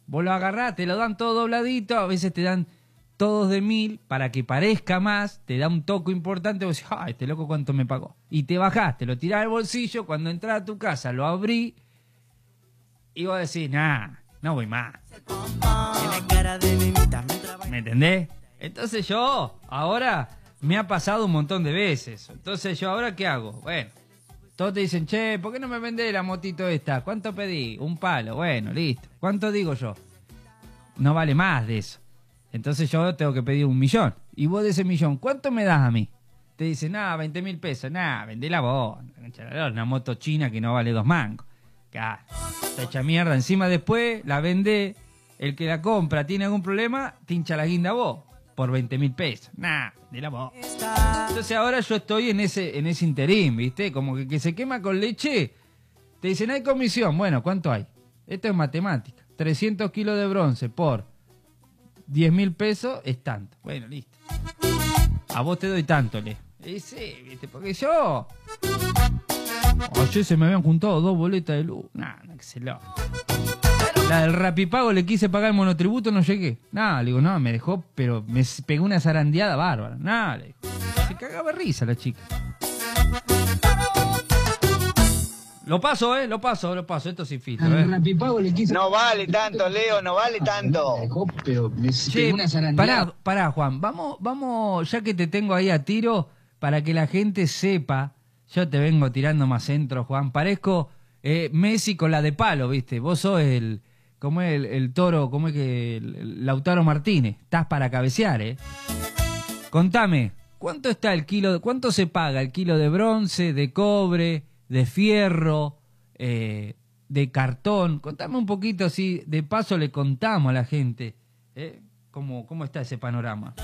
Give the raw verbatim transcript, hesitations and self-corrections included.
Vos lo agarrás, te lo dan todo dobladito, a veces te dan todos de mil para que parezca más, te da un toque importante, vos decís, ah, este loco cuánto me pagó. Y te bajás, te lo tirás al bolsillo, cuando entras a tu casa lo abrí y vos decís, nah, no voy más. ¿Me entendés? Entonces yo, ahora, me ha pasado un montón de veces. Entonces yo, ¿ahora qué hago? Bueno, todos te dicen, che, ¿por qué no me vendés la motito esta? ¿Cuánto pedí? Un palo. Bueno, listo. ¿Cuánto digo yo? No vale más de eso. Entonces yo tengo que pedir un millón. Y vos de ese millón, ¿cuánto me das a mí? Te dicen, nada, veinte mil pesos. Nada, vendela vos. Una moto china que no vale dos mangos. Claro, está hecha mierda. Encima después la vende, el que la compra tiene algún problema, te hincha la guinda vos. Por veinte mil pesos. Nah, vendela vos. Entonces ahora yo estoy en ese, en ese interín, ¿viste? Como que, que se quema con leche. Te dicen, hay comisión. Bueno, ¿cuánto hay? Esto es matemática. trescientos kilos de bronce por diez mil pesos es tanto. Bueno, listo. A vos te doy tanto, Le. Y sí, ¿viste? Porque yo... Ayer se me habían juntado dos boletas de luz. Nah, no, que se lo... La del Rapipago le quise pagar el monotributo, no llegué. Nah, le digo, no, me dejó, pero me pegó una zarandeada bárbara. Nah, le digo. Se cagaba risa la chica. Lo paso, eh, lo paso, lo paso. Esto sin filtro, eh. No vale tanto, Leo, no vale tanto. Che, pará, pará, Juan. Vamos, vamos, ya que te tengo ahí a tiro, para que la gente sepa. Yo te vengo tirando más centro, Juan. Parezco eh, Messi con la de palo, ¿viste? Vos sos el... ¿Cómo es el, el toro? ¿Cómo es que...? El, el Lautaro Martínez. Estás para cabecear, ¿eh? Contame, ¿cuánto está el kilo? ¿Cuánto se paga el kilo de bronce, de cobre, de fierro, eh, de cartón? Contame un poquito, así, de paso le contamos a la gente, ¿eh? ¿Cómo, cómo está ese panorama?